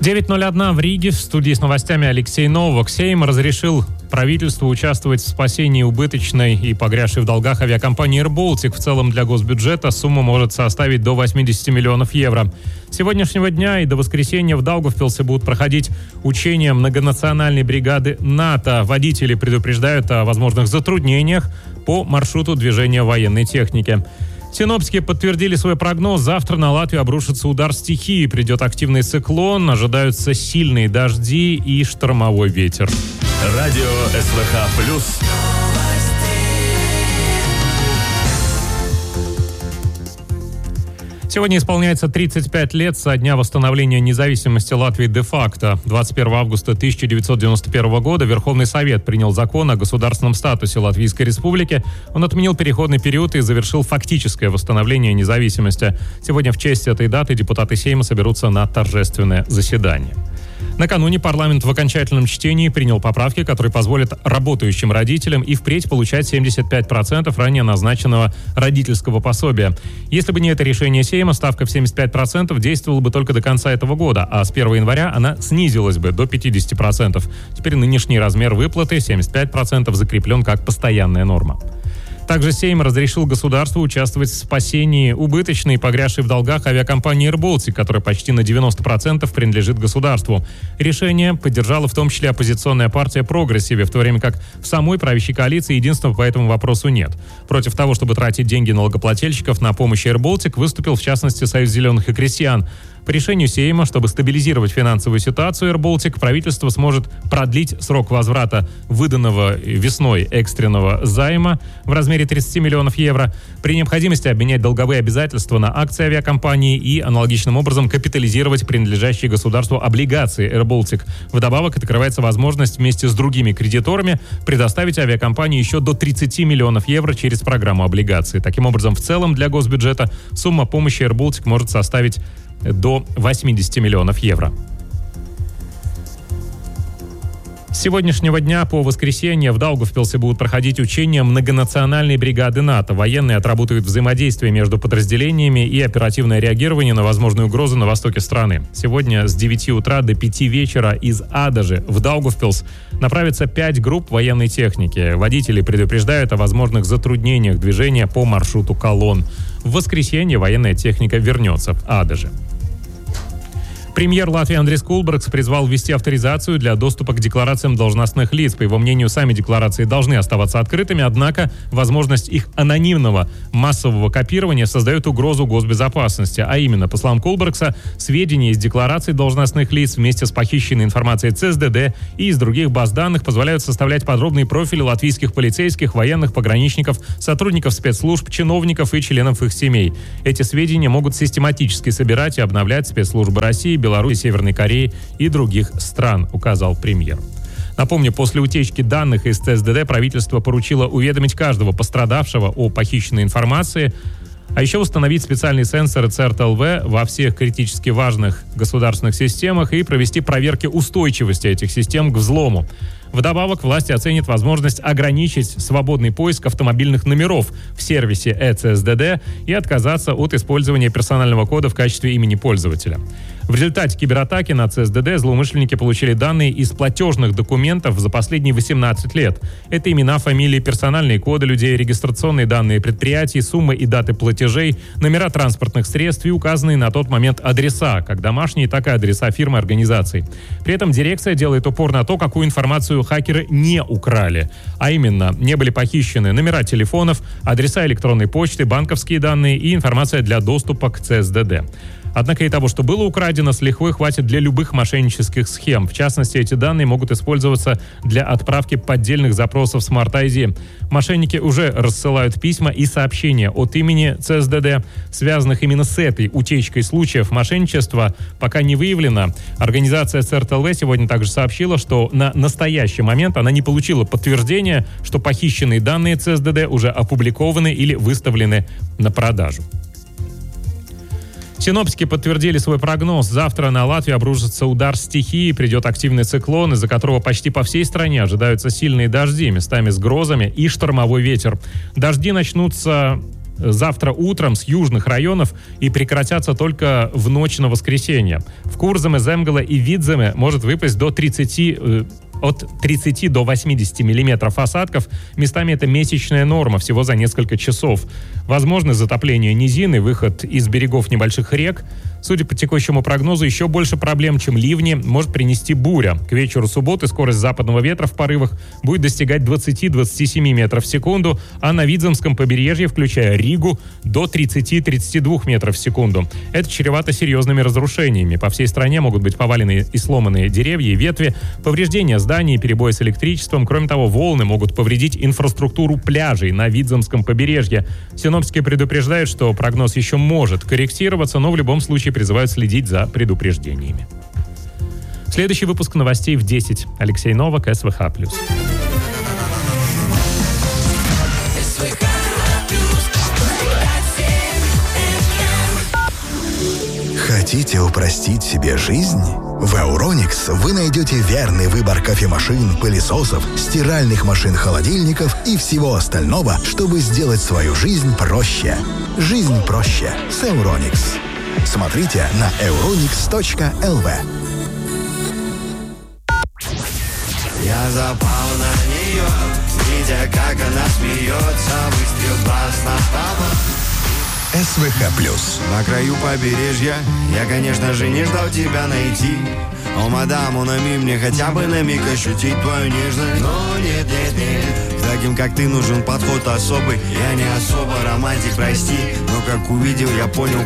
9:01 в Риге. В студии с новостями Алексей Новак. Сейм разрешил правительству участвовать в спасении убыточной и погрязшей в долгах авиакомпании Air Baltic. В целом для госбюджета сумма может составить до 80 миллионов евро. С сегодняшнего дня и до воскресенья в Даугавпилсе будут проходить учения многонациональной бригады НАТО. Водители предупреждают о возможных затруднениях по маршруту движения военной техники. Синоптики подтвердили свой прогноз. Завтра на Латвию обрушится удар стихии. Придет активный циклон, ожидаются сильные дожди и штормовой ветер. Радио СВХ+. Сегодня исполняется 35 лет со дня восстановления независимости Латвии де-факто. 21 августа 1991 года Верховный Совет принял закон о государственном статусе Латвийской Республики. Он отменил переходный период и завершил фактическое восстановление независимости. Сегодня в честь этой даты депутаты Сейма соберутся на торжественное заседание. Накануне парламент в окончательном чтении принял поправки, которые позволят работающим родителям и впредь получать 75% ранее назначенного родительского пособия. Если бы не это решение Сейма, ставка в 75% действовала бы только до конца этого года, а с 1 января она снизилась бы до 50%. Теперь нынешний размер выплаты 75% закреплен как постоянная норма. Также Сейм разрешил государству участвовать в спасении убыточной и погрязшей в долгах авиакомпании Air Baltic, которая почти на 90% принадлежит государству. Решение поддержала в том числе оппозиционная партия «Прогрессиве», в то время как в самой правящей коалиции единства по этому вопросу нет. Против того, чтобы тратить деньги налогоплательщиков на помощь Air Baltic, выступил в частности Союз зеленых и крестьян. По решению Сейма, чтобы стабилизировать финансовую ситуацию Air Baltic, правительство сможет продлить срок возврата выданного весной экстренного займа в размере 30 миллионов евро, при необходимости обменять долговые обязательства на акции авиакомпании и аналогичным образом капитализировать принадлежащие государству облигации Air Baltic. Вдобавок открывается возможность вместе с другими кредиторами предоставить авиакомпании еще до 30 миллионов евро через программу облигаций. Таким образом, в целом для госбюджета сумма помощи Air Baltic может составить до 80 миллионов евро. С сегодняшнего дня по воскресенье в Даугавпилсе будут проходить учения многонациональной бригады НАТО. Военные отработают взаимодействие между подразделениями и оперативное реагирование на возможные угрозы на востоке страны. Сегодня с 9 утра до 5 вечера из Адажи в Даугавпилс направится 5 групп военной техники. Водители предупреждают о возможных затруднениях движения по маршруту колонн. В воскресенье военная техника вернется в Адаже. Премьер Латвии Андрис Кулбергс призвал ввести авторизацию для доступа к декларациям должностных лиц. По его мнению, сами декларации должны оставаться открытыми, однако возможность их анонимного массового копирования создает угрозу госбезопасности. А именно, по словам Кулбергса, сведения из деклараций должностных лиц вместе с похищенной информацией ЦСДД и из других баз данных позволяют составлять подробные профили латвийских полицейских, военных, пограничников, сотрудников спецслужб, чиновников и членов их семей. Эти сведения могут систематически собирать и обновлять спецслужбы России, Беларуси, Северной Кореи и других стран, указал премьер. Напомню, после утечки данных из ЦСДД правительство поручило уведомить каждого пострадавшего о похищенной информации, а еще установить специальные сенсоры ЦРТЛВ во всех критически важных государственных системах и провести проверки устойчивости этих систем к взлому. Вдобавок, власти оценят возможность ограничить свободный поиск автомобильных номеров в сервисе ЭЦСДД и отказаться от использования персонального кода в качестве имени пользователя. В результате кибератаки на ЦСДД злоумышленники получили данные из платежных документов за последние 18 лет. Это имена, фамилии, персональные коды людей, регистрационные данные предприятий, суммы и даты платежей, номера транспортных средств и указанные на тот момент адреса, как домашние, так и адреса фирм и организаций. При этом дирекция делает упор на то, какую информацию хакеры не украли. А именно, не были похищены номера телефонов, адреса электронной почты, банковские данные и информация для доступа к ЦСДД. Однако и того, что было украдено, с лихвой хватит для любых мошеннических схем. В частности, эти данные могут использоваться для отправки поддельных запросов Smart ID. Мошенники уже рассылают письма и сообщения от имени ЦСДД, связанных именно с этой утечкой случаев мошенничества, пока не выявлено. Организация ЦРТЛВ сегодня также сообщила, что на настоящий момент она не получила подтверждения, что похищенные данные ЦСДД уже опубликованы или выставлены на продажу. Синоптики подтвердили свой прогноз. Завтра на Латвию обрушится удар стихии, придет активный циклон, из-за которого почти по всей стране ожидаются сильные дожди, местами с грозами и штормовой ветер. Дожди начнутся завтра утром с южных районов и прекратятся только в ночь на воскресенье. В Курзаме, Земгале и Видземе может выпасть от 30 до 80 миллиметров осадков. Местами это месячная норма всего за несколько часов. Возможно затопление низин и выход из берегов небольших рек. Судя по текущему прогнозу, еще больше проблем, чем ливни, может принести буря. К вечеру субботы скорость западного ветра в порывах будет достигать 20-27 метров в секунду, а на Видземском побережье, включая Ригу, до 30-32 метров в секунду. Это чревато серьезными разрушениями. По всей стране могут быть повалены и сломанные деревья и ветви, повреждения зданий, перебои с электричеством. Кроме того, волны могут повредить инфраструктуру пляжей на Видземском побережье. Синоптики предупреждают, что прогноз еще может корректироваться, но в любом случае призывают следить за предупреждениями. Следующий выпуск новостей в 10. Алексей Новак, СВХ+. Хотите упростить себе жизнь? В Euronix вы найдете верный выбор кофемашин, пылесосов, стиральных машин, холодильников и всего остального, чтобы сделать свою жизнь проще. Жизнь проще с Euronix. Смотрите на euronix.lv. Я запал на нее, видя, как она смеется, выстрел глаз на папа. СВХ+. На краю побережья я, конечно же, не ждал тебя найти. О, мадам, унами мне хотя бы на миг ощутить твою нежность. Но нет, нет, нет, к таким, как ты, нужен подход особый. Я не особо романтик, прости, но как увидел, я понял,